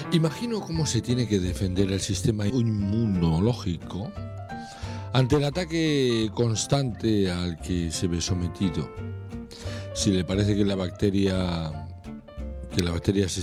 Imagino cómo se tiene que defender el sistema inmunológico ante el ataque constante al que se ve sometido. Si le parece que la bacteria se